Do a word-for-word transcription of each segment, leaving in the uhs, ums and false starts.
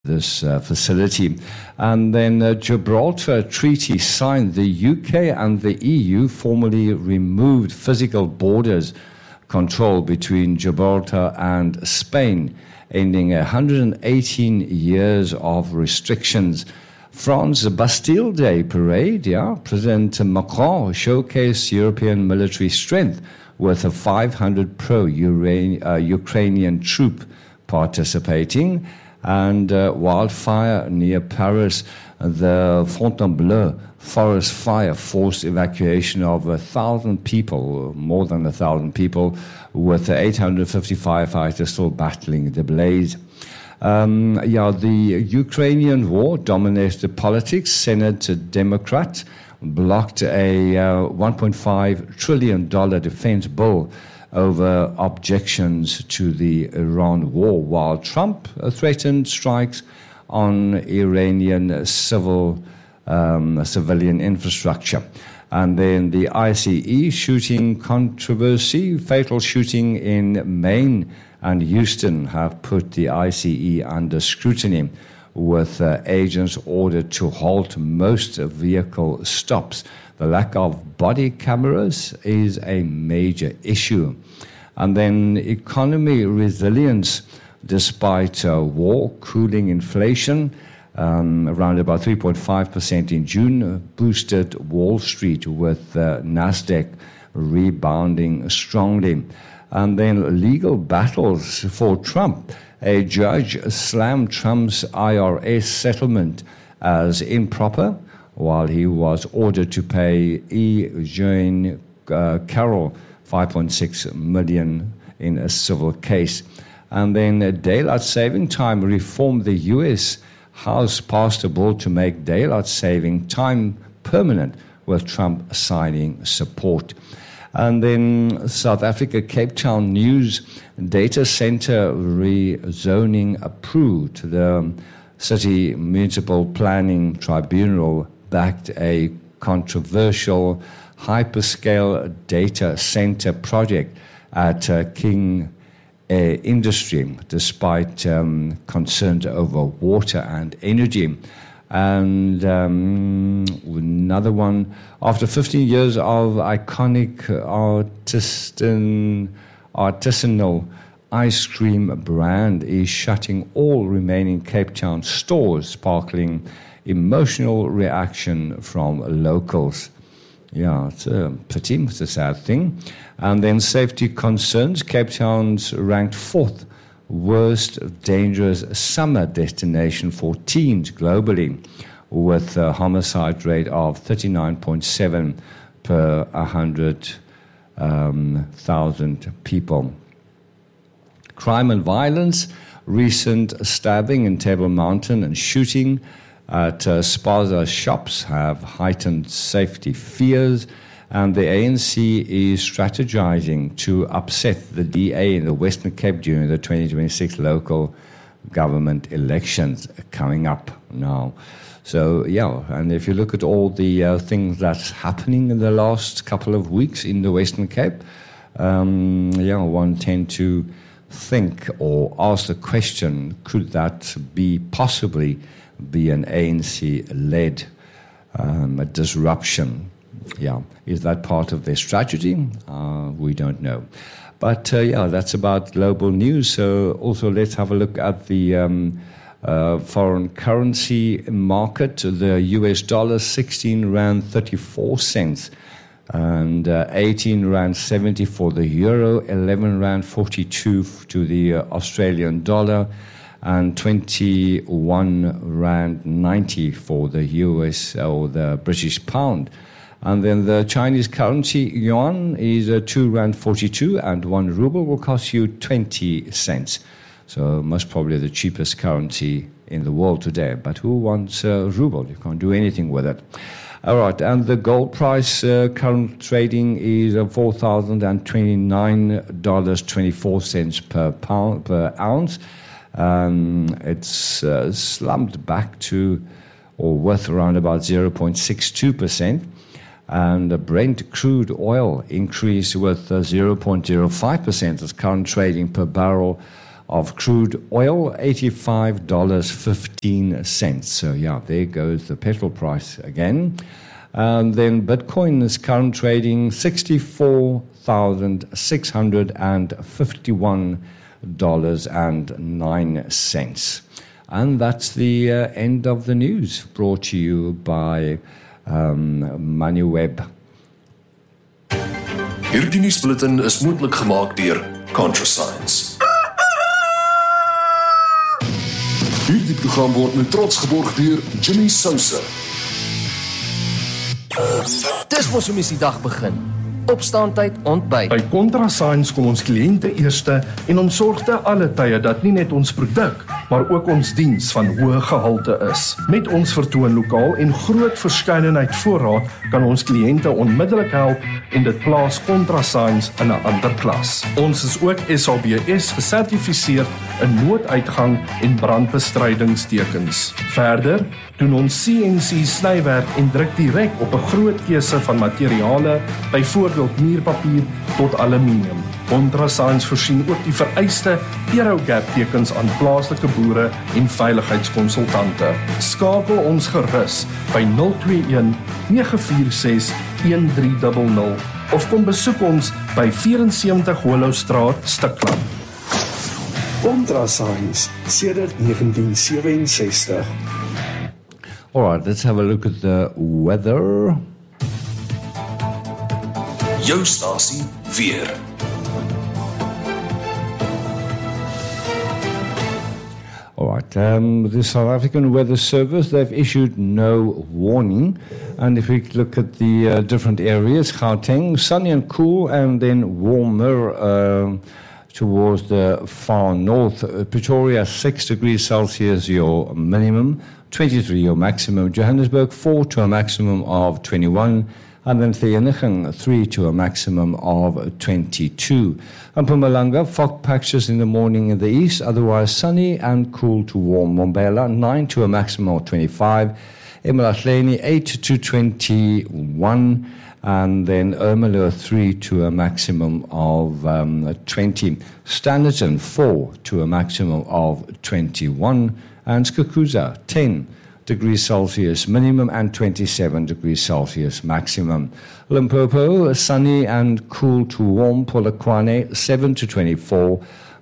this uh, facility. And then uh, Gibraltar Treaty signed. The U K and the E U formally removed physical borders control between Gibraltar and Spain, ending one hundred eighteen years of restrictions. France Bastille Day parade, yeah. President Macron showcased European military strength with a five hundred pro-Ukrainian uh, troop participating. And uh, wildfire near Paris, the Fontainebleau forest fire forced evacuation of a thousand people, more than a thousand people, with eight hundred fifty firefighters still battling the blaze. Um, yeah, the Ukrainian war dominates the politics. Senator Democrat blocked a uh, one point five trillion dollars defense bill over objections to the Iran war, while Trump threatened strikes on Iranian civil um, civilian infrastructure. And then the I C E shooting controversy, fatal shooting in Maine and Houston have put the I C E under scrutiny, with uh, agents ordered to halt most vehicle stops. The lack of body cameras is a major issue. And then economy resilience, despite uh, war, cooling inflation, um, around about three point five percent in June, boosted Wall Street, with uh, NASDAQ rebounding strongly. And then legal battles for Trump. A judge slammed Trump's I R S settlement as improper, while he was ordered to pay E. Jean uh, Carroll five point six million dollars in a civil case. And then uh, daylight saving time reform. The U S House passed a bill to make daylight saving time permanent, with Trump signing support. And then South Africa, Cape Town news, data center rezoning approved. The City Municipal Planning Tribunal backed a controversial hyperscale data center project at uh, King uh, Industry, despite um, concerns over water and energy. And um, another one, after fifteen years of iconic artisan, artisanal ice cream brand is shutting all remaining Cape Town stores, sparkling emotional reaction from locals. Yeah, it's a pity, it's a sad thing. And then safety concerns. Cape Town's ranked fourth worst dangerous summer destination for teens globally, with a homicide rate of thirty-nine point seven per one hundred thousand um, people. Crime and violence. Recent stabbing in Table Mountain and shooting at uh, Spaza shops have heightened safety fears, and the A N C is strategizing to upset the D A in the Western Cape during the twenty twenty-six local government elections coming up now. So, yeah, and if you look at all the uh, things that's happening in the last couple of weeks in the Western Cape, um, yeah, one tend to think or ask the question, could that be possibly be an A N C-led um, a disruption? Yeah, is that part of their strategy? Uh, we don't know. But, uh, yeah, that's about global news. So also let's have a look at the um, uh, foreign currency market. The U S dollar, sixteen rand thirty-four cents, and uh, eighteen rand seventy for the euro, eleven rand forty-two to the uh, Australian dollar, and twenty-one rand ninety for the U S or the British pound. And then the Chinese currency yuan is uh, two rand forty-two, and one ruble will cost you twenty cents. So most probably the cheapest currency in the world today. But who wants a ruble? You can't do anything with it. All right, and the gold price uh, current trading is uh, four thousand twenty-nine dollars and twenty-four cents per pound per ounce. Um, it's uh, slumped back to, or worth around about zero point six two percent. And the Brent crude oil increased with uh, zero point zero five percent as current trading per barrel of crude oil, eighty-five dollars and fifteen cents. So yeah, there goes the petrol price again. And then Bitcoin is current trading sixty-four thousand six hundred fifty-one dollars and nine cents. And that's the uh, end of the news, brought to you by um, MoneyWeb. Hierdie nuusbulletin is moontlik gemaak deur ContraScience. Hierdie program word met trots geborg deur Jimmy Sousa. Dis mos hoe mens die dag begin. Opstaantyd, ontbyt. By ContraScience kom ons kliënte eerste en ons sorg te alle tye dat nie net ons produk, maar ook ons diens van hoë gehalte is. Met ons vertoonlokaal en groot verskeidenheid voorraad kan ons kliënte onmiddellik help en dit plaas ContraScience in 'n ander klas. Ons is ook S A B S gesertifiseer in nooduitgang en brandbestrydingstekens. Verder doen ons C N C snywerk en druk direk op 'n groot keuse van materiale, byvoorbeeld muurpapier tot aluminium. ContraScience voorsien ook die vereiste Aerogap tekens aan plaaslike boere en veiligheidskonsultante. Skakel ons gerus by nul twee een nege vier ses een drie nul nul of kom besoek ons by vierentseventig Hollowstraat, Stikland. ContraScience sedert negentien sewe-en-sestig. All right, let's have a look at the weather. Jou stasie weer. All right, um, the South African Weather Service, they've issued no warning. And if we look at the uh, different areas, Gauteng, sunny and cool, and then warmer uh, towards the far north. Uh, Pretoria, six degrees Celsius, your minimum, twenty-three your maximum. Johannesburg, four to a maximum of twenty-one. And then Vereeniging, three to a maximum of twenty-two. And Mpumalanga, fog patches in the morning in the east, otherwise sunny and cool to warm. Mbombela, nine to a maximum of twenty-five. eMalahleni, eight to twenty-one. And then Ermelo, three to a maximum of um, twenty. Standerton, four to a maximum of twenty-one. And Skukuza, ten degrees Celsius minimum and twenty-seven degrees Celsius maximum. Limpopo, sunny and cool to warm. Polokwane, seven to twenty-four.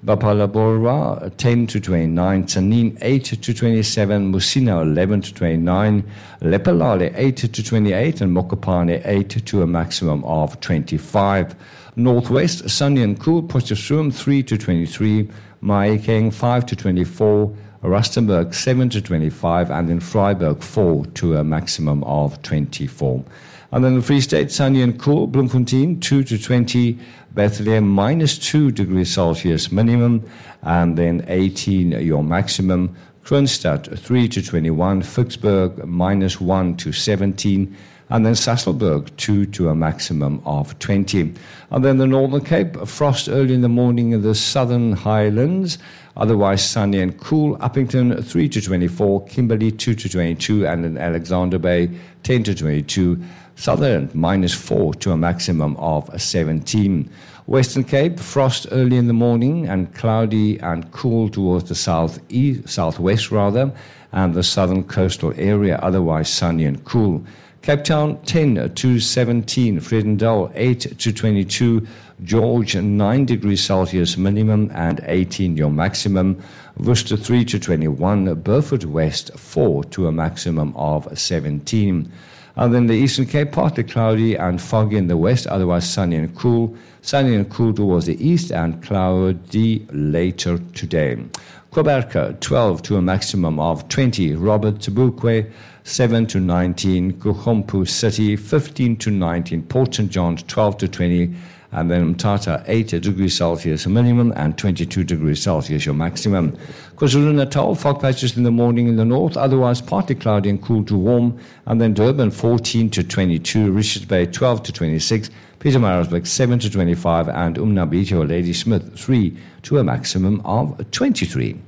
Bapalabora, ten to twenty-nine. Tanin, eight to twenty-seven. Musina, eleven to twenty-nine. Lepalale, eight to twenty-eight. And Mokopane, eight to a maximum of twenty-five. Northwest, sunny and cool. Potchefstroom, three to twenty-three. Mahikeng, five to twenty-four. Rustenburg, seven to twenty-five, and then Freiburg, four to a maximum of twenty-four. And then the Free State, sunny and cool. Bloemfontein, two to twenty. Bethlehem, minus two degrees Celsius minimum, and then eighteen your maximum. Kroonstad, three to twenty-one. Vicksburg, minus one to seventeen. And then Sasolburg, two to a maximum of twenty. And then the Northern Cape, frost early in the morning in the Southern Highlands, otherwise sunny and cool. Uppington, three to twenty-four. Kimberley, two to twenty-two. And then Alexander Bay, ten to twenty-two. Southern, minus four to a maximum of seventeen. Western Cape, frost early in the morning and cloudy and cool towards the south east, southwest rather, and the southern coastal area, otherwise sunny and cool. Cape Town, ten to seventeen. Vredendal, eight to twenty-two. George, nine degrees Celsius minimum and eighteen your maximum. Worcester, three to twenty-one. Beaufort West, four to a maximum of seventeen. And then the Eastern Cape, partly cloudy and foggy in the west, otherwise sunny and cool. Sunny and cool towards the east and cloudy later today. Quebec, twelve to a maximum of twenty. Robert Tabukwe, seven to nineteen. Kuchompu City, fifteen to nineteen. Port Saint John's, twelve to twenty. And then Mthatha, eight degrees Celsius minimum and twenty-two degrees Celsius your maximum. KwaZulu-Natal, fog patches in the morning in the north, otherwise partly cloudy and cool to warm. And then Durban, fourteen to twenty-two. Richards Bay, twelve to twenty-six. Pietermaritzburg, seven to twenty-five. And Umnabiti or Ladysmith, three to a maximum of twenty-three.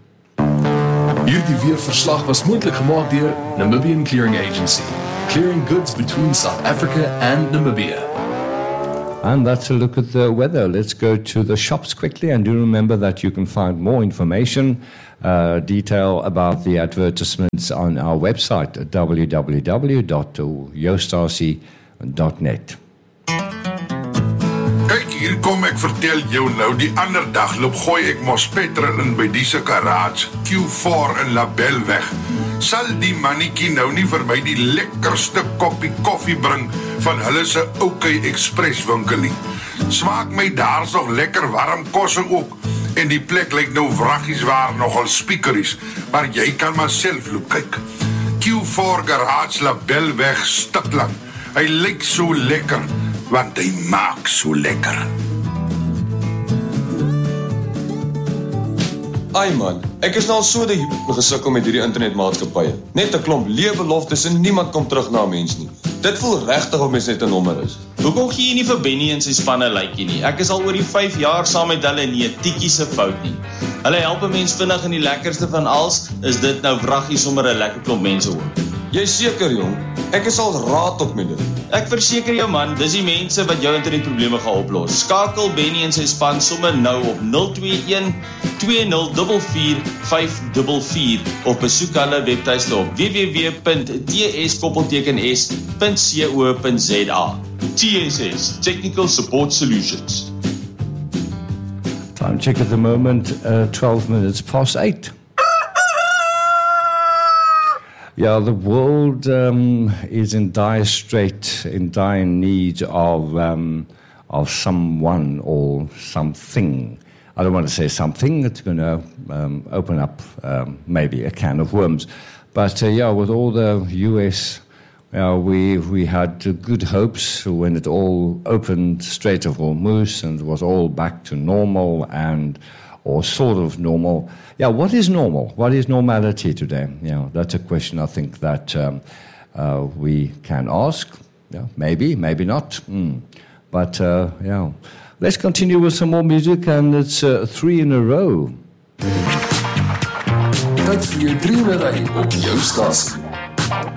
Hierdie weerverslag was moontlik gemaak deur Namibian Clearing Agency, clearing goods between South Africa and Namibia. And that's a look at the weather. Let's go to the shops quickly, and do remember that you can find more information, uh, detail about the advertisements on our website at w w w dot jostasie dot net. Kyk, hier kom ek vertel jou nou, die ander dag loop gooi ek mos petrol in by die se garage, Q four in Labelweg. Sal die mannetjie nou nie vir my die lekkerste koppie koffie bring van hulle se OK Express winkel nie. Smaak my daar's nog lekker warm kosse ook, en die plek lyk nou wraggies waar nogal speakeries, maar jy kan maar self loop kyk. Q four garage Labelweg Stikland. Hy lyk so lekker, want hy maak so lekker. Ai man, ek is nou al so die gesukkel met hierdie internetmaatskappye. Net 'n klomp leë beloftes en niemand kom terug na 'n mens nie. Dit voel regtig of mens net 'n nommer is. Hoekom gee jy nie vir Benny en sy spanne likeie nie? Ek is al oor die vyf jaar saam met hulle nie 'n tikkie se fout nie. Hulle help 'n mens vinnig en die lekkerste van alles is dit nou wraggies sommer 'n lekker klomp mense ook. Jy seker jong, ek is al raad op met dit. Ek verseker jou man, dis die mense wat jou internetprobleme gaan oplos. Skakel Benny en sy span sommer nou op nul twee een twee nul vier vier vyf vier vier of besoek hulle webtuiste op w w w punt t s s punt co punt z a. T S S, Technical Support Solutions. Time check at the moment, uh, twelve minutes past eight. Yeah, the world um, is in dire strait, in dire need of um, of someone or something. I don't want to say something. It's going to um, open up um, maybe a can of worms. But uh, yeah, with all the U S, uh, we we had uh, good hopes when it all opened, Strait of Hormuz, and it was all back to normal and. Or sort of normal. Yeah, what is normal? What is normality today? Yeah, that's a question I think that um, uh, we can ask. Yeah, maybe, maybe not. Mm. But uh, yeah, let's continue with some more music, and it's uh, three in a row. Tyd vir jou drie in 'n ry op jou stasie.